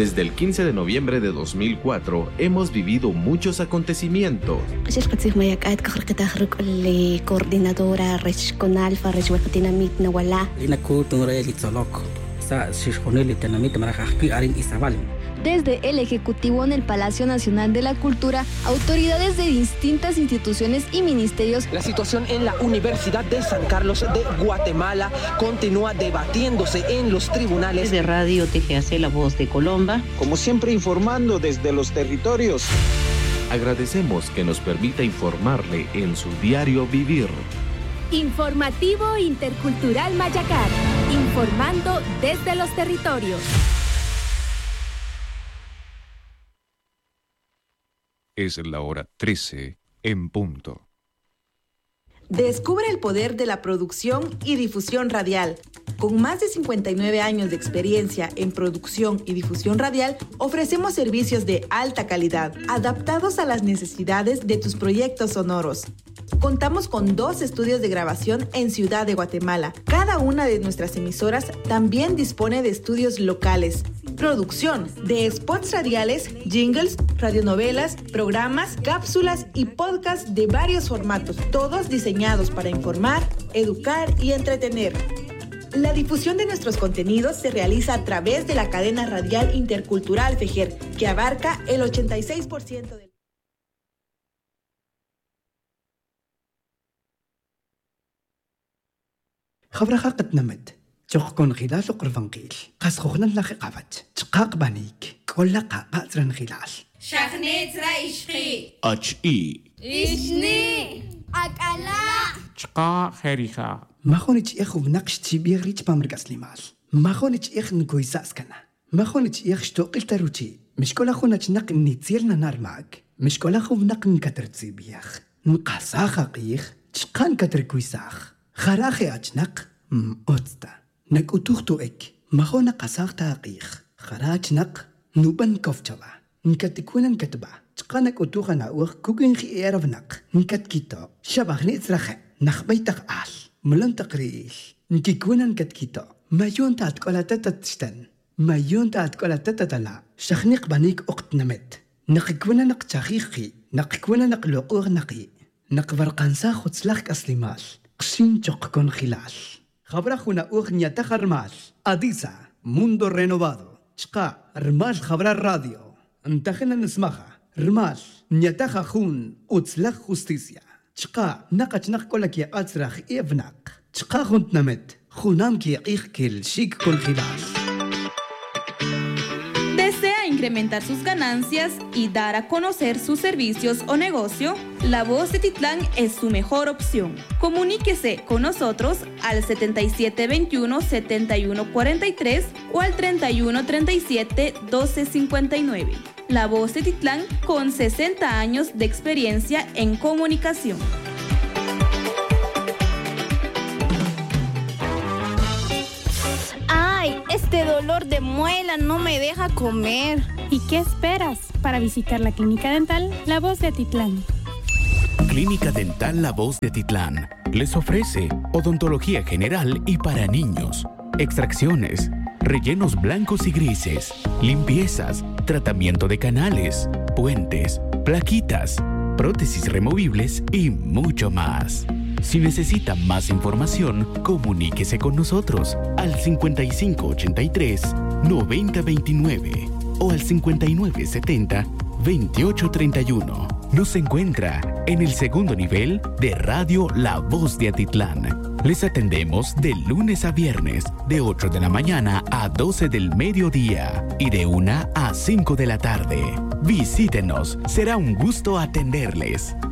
Desde el 15 de noviembre de 2004 hemos vivido muchos acontecimientos. Coordinadora regional Desde el Ejecutivo en el Palacio Nacional de la Cultura, autoridades de distintas instituciones y ministerios. La situación en la Universidad de San Carlos de Guatemala continúa debatiéndose en los tribunales. De Radio TGAC La Voz de Colomba. Como siempre, informando desde los territorios. Agradecemos que nos permita informarle en su diario vivir. Informativo Intercultural Mayacar, informando desde los territorios. Es la hora 13 en punto. Descubre el poder de la producción y difusión radial. Con más de 59 años de experiencia en producción y difusión radial, ofrecemos servicios de alta calidad, adaptados a las necesidades de tus proyectos sonoros. Contamos con 2 estudios de grabación en Ciudad de Guatemala. Cada una de nuestras emisoras también dispone de estudios locales. Producción de spots radiales, jingles, radionovelas, programas, cápsulas y podcasts de varios formatos, todos diseñados para informar, educar y entretener. La difusión de nuestros contenidos se realiza a través de la cadena radial intercultural FEJER, que abarca el 86% del... خبرها قد نمت تخكون خلال قرفنقيل قاس خوخنا لاخي قابت تقاق بانيك كل قاقا ترن خلال شخنيت رايشخي أجئي إشني أكلا تقا خريخا ما خونيت إخو بنقش تيبيغريت بامرقاس لمال ما خونيت إخ نكوي ساسكنا ما خونيت إخ شتوقل تروتي مش كل أخونا تنق نيتيرنا نار معك مش كل أخو بنق نكتر تسيبيخ نقاسا خاقيخ تشقان كتر كويساخ خراخي أجنق أوتستا نك أتوختو إك مخونا قساق تاقيخ خراج نق نوبن كفتوا نكتكونا نكتبا تقانك أتوخا ناوخ كوكين خي إيرف نق نكت كيتو شبخ نيتسرخي نخبيتق آل ملن تقريش نكيكونا نكت كيتو ما يون تاتكولا تتتشتن ما يون تاتكولا تتتلا شخنيق بانيك أقت نمت نقكونا نق تاخيخي نقكونا نق لقوغ نقي نقبر قنسا خدسلخ أسلمال قشين تشقكون خلال خبرخونا أغنية تخرمال أديسا موندو رينوفادو شقا رمال خبر الراديو انتخنا نسمخها رمال نيتخا خون أتسلخ خوستيسيا شقا نقش نقولك يا أتسرخ إيفناق شقا خونت نمت خونام كي يقيخ كل شيك كل خلال. ¿Desea incrementar sus ganancias y dar a conocer sus servicios o negocio? La Voz de Titlán es su mejor opción. Comuníquese con nosotros al 7721-7143 o al 3137-1259. La Voz de Titlán con 60 años de experiencia en comunicación. ¡Ay! Este dolor de muela no me deja comer. ¿Y qué esperas para visitar la Clínica Dental La Voz de Atitlán? Clínica Dental La Voz de Atitlán les ofrece odontología general y para niños, extracciones, rellenos blancos y grises, limpiezas, tratamiento de canales, puentes, plaquitas, prótesis removibles y mucho más. Si necesita más información, comuníquese con nosotros al 5583-9029 o al 5970-2831. Nos encuentra en el segundo nivel de Radio La Voz de Atitlán. Les atendemos de lunes a viernes, de 8 de la mañana a 12 del mediodía y de 1 a 5 de la tarde. Visítenos, será un gusto atenderles.